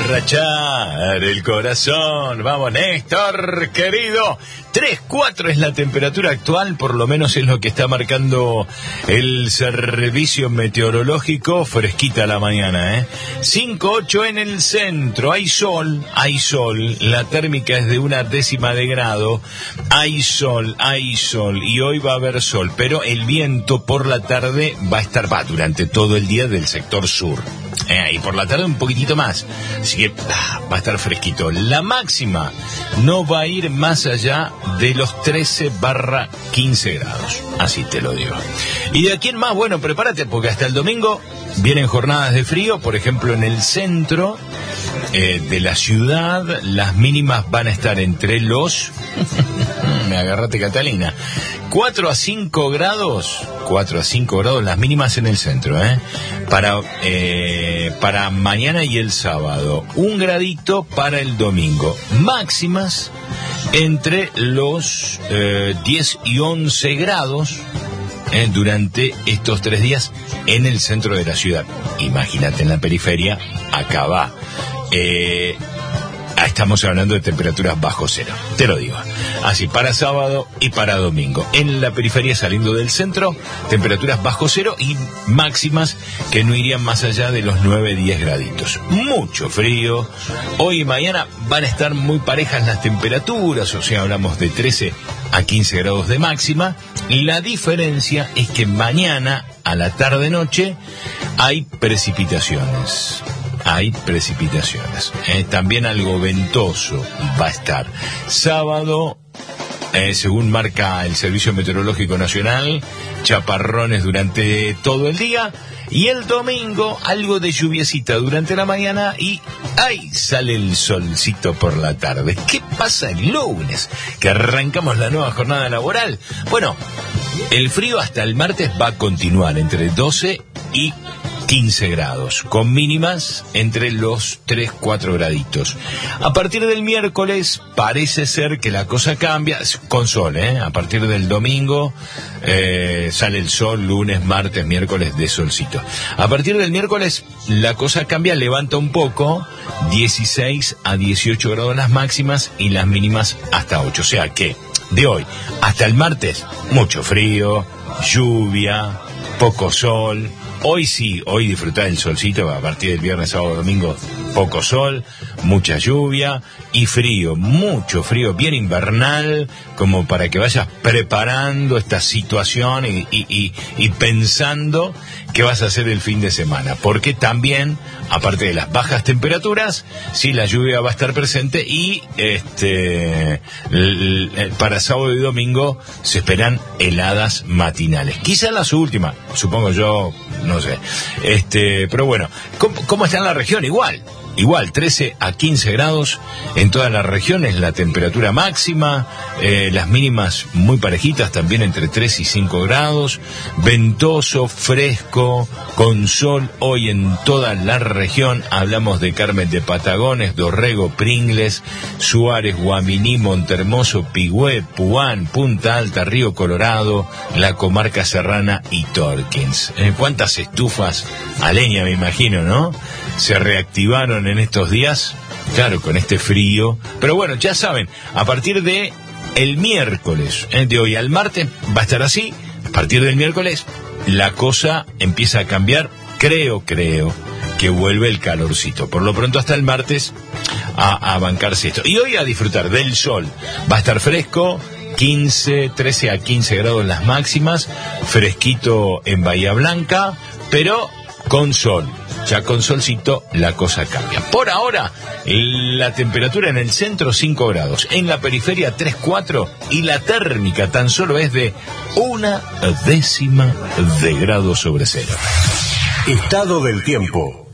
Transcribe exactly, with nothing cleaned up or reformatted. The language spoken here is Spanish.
emborrachar el corazón. Vamos, Néstor, querido. tres cuatro es la temperatura actual, por lo menos es lo que está marcando el servicio meteorológico. Fresquita a la mañana, ¿eh? cinco ocho en el centro. Hay sol, hay sol. La térmica es de una décima de grado. Hay sol, hay sol. Y hoy va a haber sol, pero el viento por la tarde va a estar, va, durante todo el día del sector sur. Eh, y por la tarde un poquitito más. Así que ah, va a estar fresquito. La máxima no va a ir más allá de los trece barra quince grados. Así te lo digo. Y de aquí en más, bueno, prepárate, porque hasta el domingo vienen jornadas de frío. Por ejemplo, en el centro eh, de la ciudad, las mínimas van a estar entre los... Me agarrate, Catalina. cuatro a cinco grados. cuatro a cinco grados las mínimas en el centro, ¿eh? Para, eh, para mañana y el sábado. Un gradito para el domingo. Máximas entre los eh, diez y once grados eh, durante estos tres días en el centro de la ciudad. Imagínate en la periferia, acá va. Eh... Estamos hablando de temperaturas bajo cero, te lo digo. Así, para sábado y para domingo. En la periferia, saliendo del centro, temperaturas bajo cero y máximas que no irían más allá de los nueve a diez graditos. Mucho frío. Hoy y mañana van a estar muy parejas las temperaturas, o sea, hablamos de trece a quince grados de máxima. La diferencia es que mañana, a la tarde-noche, hay precipitaciones. Hay precipitaciones. Eh, también algo ventoso va a estar. Sábado, eh, según marca el Servicio Meteorológico Nacional, chaparrones durante todo el día. Y el domingo, algo de lluviecita durante la mañana y ¡ay! Sale el solcito por la tarde. ¿Qué pasa el lunes? Que arrancamos la nueva jornada laboral. Bueno, el frío hasta el martes va a continuar entre doce y quince grados, con mínimas entre los tres a cuatro graditos. A partir del miércoles parece ser que la cosa cambia, con sol, ¿eh? A partir del domingo eh, sale el sol, lunes, martes, miércoles de solcito. A partir del miércoles la cosa cambia, levanta un poco, dieciséis a dieciocho grados las máximas y las mínimas hasta ocho. O sea que de hoy hasta el martes, mucho frío, lluvia, poco sol. Hoy sí, hoy disfrutar del solcito, a partir del viernes, sábado, domingo, poco sol, mucha lluvia y frío, mucho frío, bien invernal, como para que vayas preparando esta situación y, y, y, y pensando qué vas a hacer el fin de semana. Porque también, aparte de las bajas temperaturas, sí, la lluvia va a estar presente y este l- l- para sábado y domingo se esperan heladas matinales. Quizás las últimas, supongo yo, no sé. Este, pero bueno, ¿cómo, cómo está en la región? Igual. Igual, trece a quince grados en todas las regiones, la temperatura máxima, eh, las mínimas muy parejitas, también entre tres y cinco grados, ventoso, fresco, con sol hoy en toda la región. Hablamos de Carmen de Patagones, Dorrego, Pringles, Suárez, Guaminí, Montermoso, Pigüé, Puán, Punta Alta, Río Colorado, la comarca serrana y Torkins. Eh, ¿Cuántas estufas a leña, me imagino, no? Se reactivaron en estos días, claro, con este frío. Pero bueno, ya saben, a partir de el miércoles, eh, de hoy al martes, va a estar así. A partir del miércoles, la cosa empieza a cambiar. Creo, creo que vuelve el calorcito. Por lo pronto, hasta el martes, a, a bancarse esto. Y hoy a disfrutar del sol. Va a estar fresco. quince, trece a quince grados las máximas. Fresquito en Bahía Blanca, pero con sol. Ya con solcito la cosa cambia. Por ahora, la temperatura en el centro cinco grados, en la periferia tres, cuatro y la térmica tan solo es de una décima de grado sobre cero. Estado del tiempo.